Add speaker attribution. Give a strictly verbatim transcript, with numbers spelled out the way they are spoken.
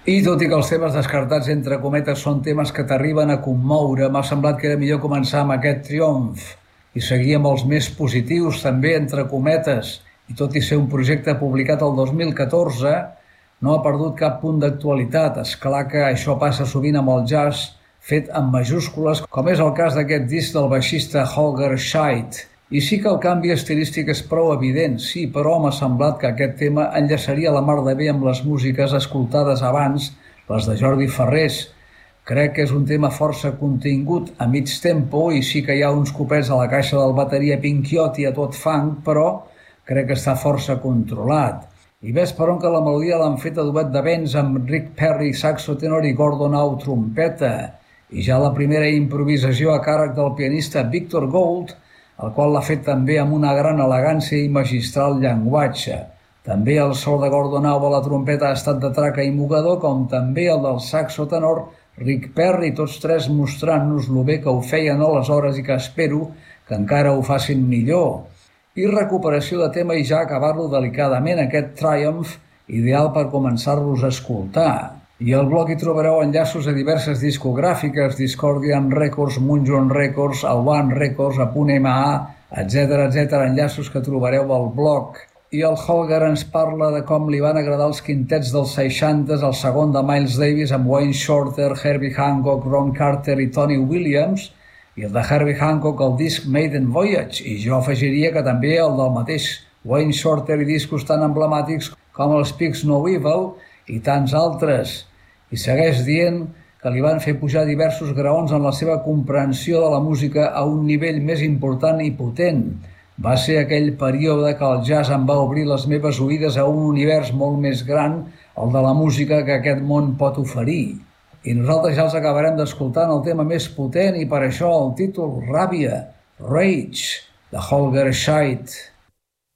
Speaker 1: I tot i que els temes descartats entre cometes són temes que t'arriben a commoure, m'ha semblat que era millor començar amb aquest triomf i seguir amb els més positius també entre cometes. I tot i ser un projecte publicat el dos mil catorze, no ha perdut cap punt d'actualitat. És clar que això passa sovint amb el jazz fet amb majúscules, com és el cas d'aquest disc del baixista Holger Scheidt. I sí que el canvi estilístic és prou evident, sí, però m'ha semblat que aquest tema enllaçaria la mar de bé amb les músiques escoltades abans, les de Jordi Farrés. Crec que és un tema força contingut a mig tempo i sí que hi ha uns copets a la caixa del bateria Pinchiotti a tot fang, però crec que està força controlat. I ves per on que la melodia l'han fet a duet de vents amb Rick Perry, saxo tenor i Gordon Howe, trompeta. I ja la primera improvisació a càrrec del pianista Victor Gold, el qual l'ha fet també amb una gran elegància i magistral llenguatge. També el sol de Gordon Howe a la trompeta ha estat de traca i mogador, com també el del saxo tenor Rick Perry, tots tres mostrant-nos lo bé que ho feien aleshores i que espero que encara ho facin millor. I recuperació de tema i ja acabar-lo delicadament, aquest Triumph, ideal per començar-los a escoltar. I al blog hi trobareu enllaços a diverses discogràfiques, Discordian Records, Moonjon Records, One Records, A.M A, etcètera, etcètera, enllaços que trobareu al blog. I el Holger ens parla de com li van agradar els quintets dels seixanta, el segon de Miles Davis amb Wayne Shorter, Herbie Hancock, Ron Carter i Tony Williams, i el de Herbie Hancock el disc Maiden Voyage, i jo afegiria que també el del mateix Wayne Shorter i discos tan emblemàtics com els Speaks No Evil i tants altres. I segueix dient que li van fer pujar diversos graons en la seva comprensió de la música a un nivell més important i potent. Va ser aquell període que el jazz em va obrir les meves oïdes a un univers molt més gran, el de la música que aquest món pot oferir. I nosaltres ja els acabarem d'escoltar en el tema més potent i per això el títol Ràbia, Rage, de Holger Scheidt.